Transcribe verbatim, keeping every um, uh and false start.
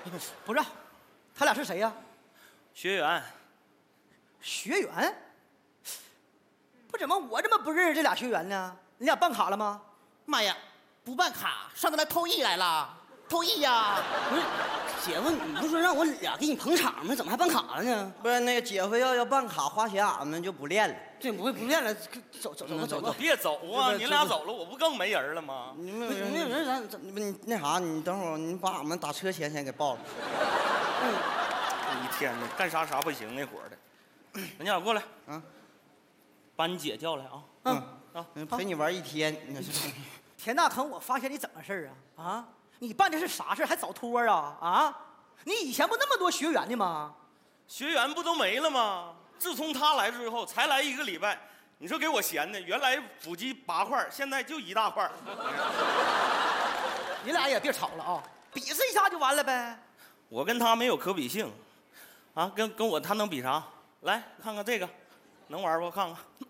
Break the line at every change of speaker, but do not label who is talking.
不是，他俩是谁呀？
学员。
学员？不怎么我怎么不认识这俩学员呢？你俩办卡了吗？
妈呀，不办卡上这来偷艺来了？偷艺呀！
不是，姐夫，你不是说让我俩给你捧场吗？怎么还办卡了呢？
不是那个姐夫要要办卡花钱，俺们就不练了。
这不会不练了，走走走吧走吧。
别走啊！你俩走了，我不更没人了吗？
你们
没有人，咱咱
不你那啥，你等会儿你把俺们打车钱先给报了。
嗯，一天呢，干啥啥不行那伙的。你俩过来
啊，
把你姐叫来啊。
嗯
啊，
陪你玩一天。
田大坑，我发现你怎么事儿啊？啊，你办的是啥事儿？还找托啊？啊，你以前不那么多学员的吗？
学员不都没了吗？自从他来之后，才来一个礼拜，你说给我闲的，原来腹肌八块，现在就一大块。
你俩也别吵了啊，比试一下就完了呗。
我跟他没有可比性，啊，跟跟我他能比啥？来看看这个，能玩不？看看。